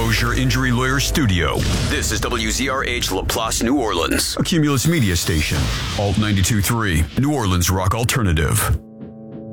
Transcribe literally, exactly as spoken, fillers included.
Mosier Injury Lawyer Studio. This is W Z R H LaPlace, New Orleans, a Cumulus Media station. Alt ninety-two point three, New Orleans Rock Alternative.